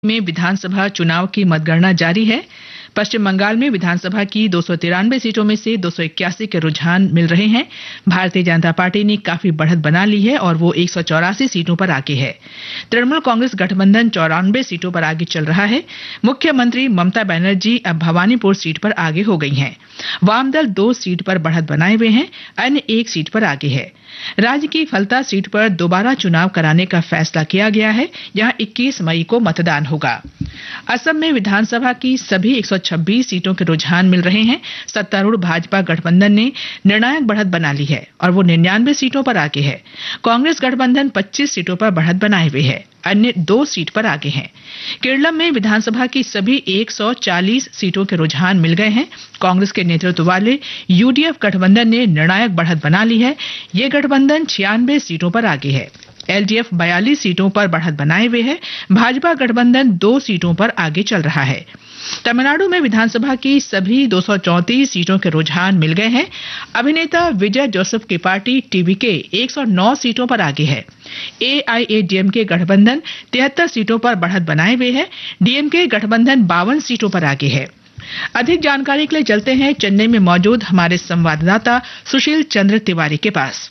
में विधानसभा चुनाव की मतगणना जारी है। पश्चिम बंगाल में विधानसभा की 293 सीटों में से 281 के रुझान मिल रहे हैं। भारतीय जनता पार्टी ने काफी बढ़त बना ली है और वो 184 सीटों पर आगे है। तृणमूल कांग्रेस गठबंधन 94 सीटों पर आगे चल रहा है। मुख्यमंत्री ममता बनर्जी अब भवानीपुर सीट पर आगे हो गई हैं। वाम दल 2 सीट पर बढ़त बनाए हुए हैं, अन्य 1 सीट पर आगे है। राज्य की फलता सीट पर दोबारा चुनाव कराने का फैसला किया गया है। यहां 21 मई को मतदान होगा। असम में विधानसभा की सभी 126 सीटों के रुझान मिल रहे हैं। सत्तारूढ़ भाजपा गठबंधन ने निर्णायक बढ़त बना ली है और वो 99 सीटों पर आगे है। कांग्रेस गठबंधन 25 सीटों पर बढ़त बनाए हुए है, अन्य 2 सीट पर आगे हैं। केरलम में विधानसभा की सभी 140 सीटों के रुझान मिल गए हैं। कांग्रेस के नेतृत्व वाले यूडीएफ गठबंधन ने निर्णायक बढ़त बना ली है। ये गठबंधन 96 सीटों पर आगे है। एलडीएफ 42 सीटों पर बढ़त बनाए हुए है। भाजपा गठबंधन 2 सीटों पर आगे चल रहा है। तमिलनाडु में विधानसभा की सभी 234 सीटों के रुझान मिल गए हैं। अभिनेता विजय जोसेफ की पार्टी टीवीके 109 सीटों पर आगे है। एआईएडीएमके गठबंधन 73 सीटों पर बढ़त बनाए हुए है। डीएमके गठबंधन 52 सीटों पर आगे है। अधिक जानकारी के लिए चलते हैं चेन्नई में मौजूद हमारे संवाददाता सुशील चंद्र तिवारी के पास।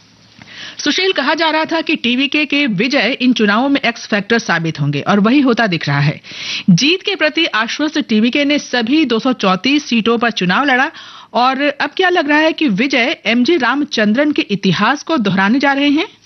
सुशील, कहा जा रहा था कि टीवीके के विजय इन चुनावों में एक्स फैक्टर साबित होंगे और वही होता दिख रहा है। जीत के प्रति आश्वस्त टीवीके ने सभी 234 सीटों पर चुनाव लड़ा और अब क्या लग रहा है कि विजय एमजी रामचंद्रन के इतिहास को दोहराने जा रहे हैं?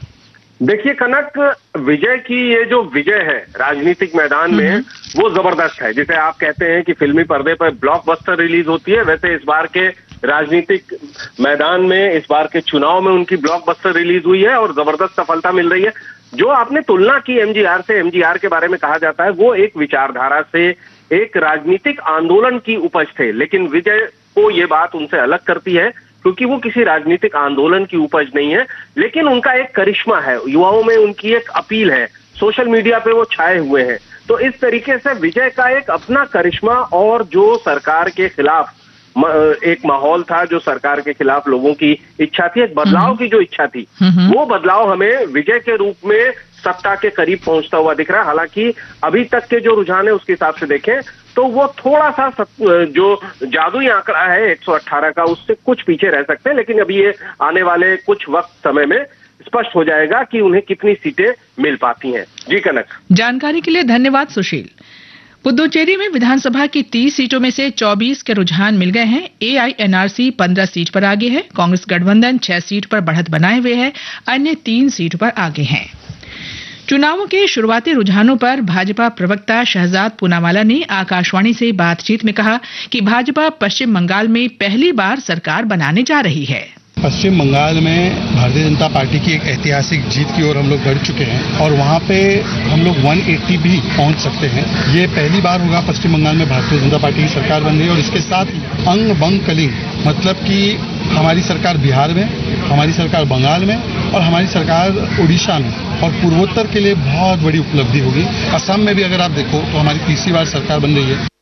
देखिए कनक, विजय की ये जो विजय है राजनीतिक मैदान में वो जबरदस्त है। जैसे आप कहते हैं कि फिल्मी पर्दे पर ब्लॉकबस्टर रिलीज होती है, वैसे इस बार के राजनीतिक मैदान में, इस बार के चुनाव में उनकी ब्लॉकबस्टर रिलीज हुई है और जबरदस्त सफलता मिल रही है। जो आपने तुलना की एमजीआर से, एमजीआर के बारे में कहा जाता है वो एक विचारधारा से, एक राजनीतिक आंदोलन की उपज थे, लेकिन विजय को ये बात उनसे अलग करती है क्योंकि वो किसी राजनीतिक आंदोलन की उपज नहीं है, लेकिन उनका एक करिश्मा है, युवाओं में उनकी एक अपील है, सोशल मीडिया पे वो छाए हुए हैं। तो इस तरीके से विजय का एक अपना करिश्मा और जो सरकार के खिलाफ एक माहौल था, जो सरकार के खिलाफ लोगों की इच्छा थी, एक बदलाव की जो इच्छा थी, वो बदलाव हमें विजय के रूप में सत्ता के करीब पहुंचता हुआ दिख रहा है। हालांकि अभी तक के जो रुझान है उसके हिसाब से देखें तो वो थोड़ा सा जो जादुई आंकड़ा है 118 का, उससे कुछ पीछे रह सकते हैं, लेकिन अभी ये आने वाले कुछ वक्त समय में स्पष्ट हो जाएगा कि उन्हें कितनी सीटें मिल पाती हैं। जी कनक, जानकारी के लिए धन्यवाद सुशील। पुदुचेरी में विधानसभा की 30 सीटों में से 24 के रुझान मिल गए हैं। एआईएनआरसी 15 सीट पर आगे है। कांग्रेस गठबंधन 6 सीट पर बढ़त बनाए हुए है, अन्य 3 सीट पर आगे हैं। चुनावों के शुरुआती रुझानों पर भाजपा प्रवक्ता शहजाद पूनावाला ने आकाशवाणी से बातचीत में कहा कि भाजपा पश्चिम बंगाल में पहली बार सरकार बनाने जा रही है। पश्चिम बंगाल में भारतीय जनता पार्टी की एक ऐतिहासिक जीत की ओर हम लोग बढ़ चुके हैं और वहां पे हम लोग 180 भी पहुंच सकते हैं। ये पहली बार होगा पश्चिम बंगाल में भारतीय जनता पार्टी की सरकार बन रही है और इसके साथ अंग बंग कलिंग, मतलब कि हमारी सरकार बिहार में, हमारी सरकार बंगाल में और हमारी सरकार उड़ीसा में, और पूर्वोत्तर के लिए बहुत बड़ी उपलब्धि होगी। असम में भी अगर आप देखो तो हमारी तीसरी बार सरकार बन रही है।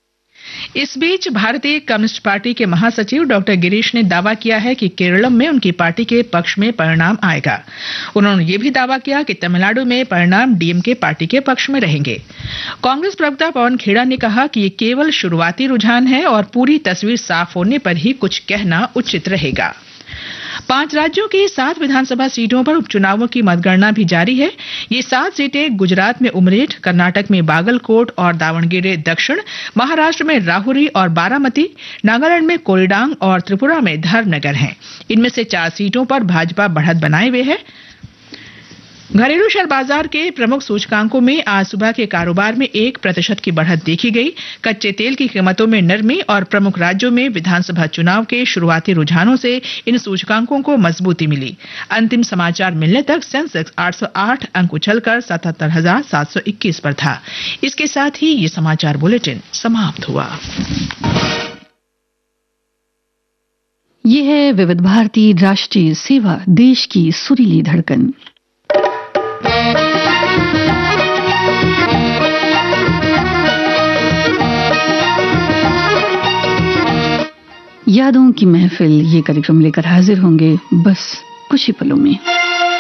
इस बीच भारतीय कम्युनिस्ट पार्टी के महासचिव डॉक्टर गिरीश ने दावा किया है कि केरलम में उनकी पार्टी के पक्ष में परिणाम आएगा। उन्होंने ये भी दावा किया कि तमिलनाडु में परिणाम डीएमके पार्टी के पक्ष में रहेंगे। कांग्रेस प्रवक्ता पवन खेड़ा ने कहा कि ये केवल शुरुआती रुझान है और पूरी तस्वीर साफ होने पर ही कुछ कहना उचित रहेगा। 5 राज्यों की 7 विधानसभा सीटों पर उपचुनावों की मतगणना भी जारी है। ये 7 सीटें गुजरात में उमरेठ, कर्नाटक में बागलकोट और दावणगेरे दक्षिण, महाराष्ट्र में राहुरी और बारामती, नागालैंड में कोलडांग और त्रिपुरा में धर्मनगर हैं। इनमें से 4 सीटों पर भाजपा बढ़त बनाए हुए है। घरेलू शेयर बाजार के प्रमुख सूचकांकों में आज सुबह के कारोबार में 1% की बढ़त देखी गई। कच्चे तेल की कीमतों में नरमी और प्रमुख राज्यों में विधानसभा चुनाव के शुरुआती रुझानों से इन सूचकांकों को मजबूती मिली। अंतिम समाचार मिलने तक सेंसेक्स 808 अंक उछलकर 77,721 पर था। इसके साथ ही ये समाचार बुलेटिन समाप्त हुआ। ये है विविध भारती राष्ट्रीय सेवा, देश की सुरीली धड़कन। यादों की महफिल, ये कार्यक्रम लेकर हाजिर होंगे बस कुछ ही पलों में।